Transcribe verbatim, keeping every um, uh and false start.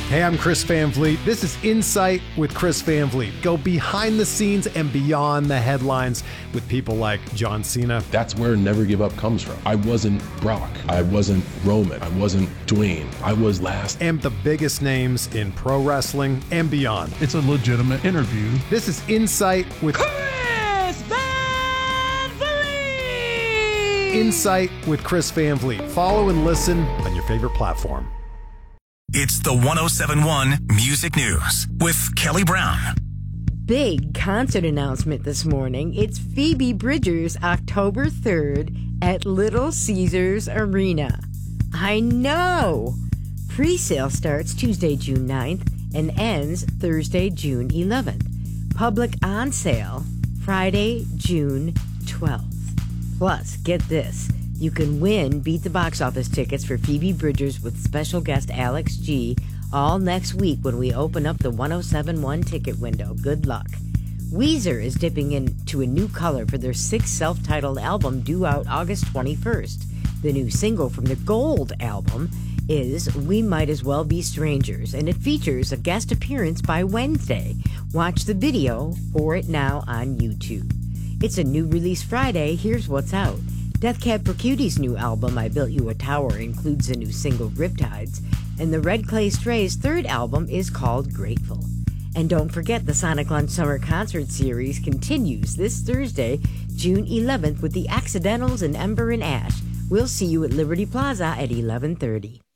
Hey, I'm Chris Van Vliet. This is Insight with Chris Van Vliet. Go behind the scenes and beyond the headlines with people like John Cena. That's where Never Give Up comes from. I wasn't Brock. I wasn't Roman. I wasn't Dwayne. I was last. And the biggest names in pro wrestling and beyond. It's a legitimate interview. This is Insight with Chris Van Vliet. Insight with Chris Van Vliet. Follow and listen on your favorite platform. It's the one oh seven point one Music News with Kelly Brown. Big concert announcement this morning. It's Phoebe Bridgers October third at Little Caesars Arena. I know! Pre-sale starts Tuesday, June ninth and ends Thursday, June eleventh. Public on sale Friday, June twelfth. Plus, get this. You can win Beat the Box Office tickets for Phoebe Bridgers with special guest Alex G. all next week when we open up the one oh seven point one ticket window. Good luck. Weezer is dipping into a new color for their sixth self-titled album due out August twenty-first. The new single from the Gold album is We Might As Well Be Strangers, and it features a guest appearance by Wednesday. Watch the video for it now on YouTube. It's a new release Friday. Here's what's out. Death Cab for Cutie's new album, I Built You a Tower, includes a new single, Riptides, and the Red Clay Strays' third album is called Grateful. And don't forget, the Sonic Lunch Summer Concert Series continues this Thursday, June eleventh, with the Accidentals and Ember and Ash. We'll see you at Liberty Plaza at eleven thirty.